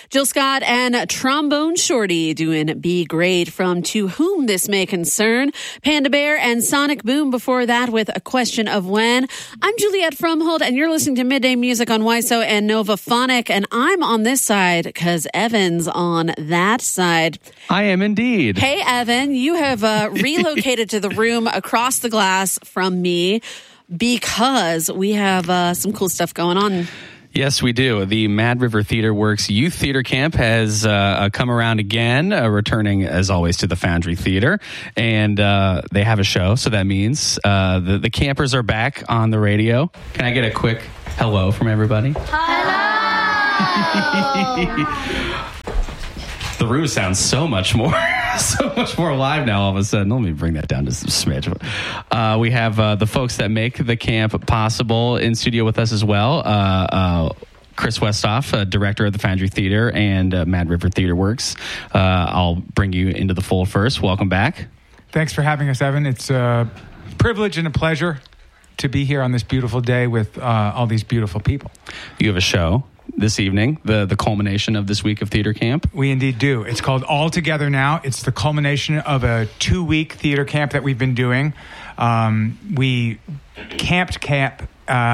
Jill Scott and Trombone Shorty doing Be Great from To Whom This May Concern. Panda Bear and Sonic Boom before that with A Question of When. I'm Juliette Fromhold, and you're listening to Midday Music on WISO and Novaphonic, and I'm on this side because Evan's on that side. I am indeed. Hey, Evan, you have relocated to the room across the glass from me because we have some cool stuff going on. Yes, we do. The Mad River Theater Works Youth Theater Camp has come around again, returning, as always, to the Foundry Theater. And they have a show, so that means the campers are back on the radio. Can I get a quick hello from everybody? Hello! The room sounds so much more live now all of a sudden. Let me bring that down to some smidge. We have the folks that make the camp possible in studio with us as well. Chris Westhoff, director of the Foundry Theater and Mad River Theater Works. I'll bring you into the fold first. Welcome back. Thanks for having us, Evan. It's a privilege and a pleasure to be here on this beautiful day with all these beautiful people. You have a show this evening, the culmination of this week of theater camp. We indeed do. It's called All Together Now. It's the culmination of a 2-week theater camp that we've been doing. We camped camp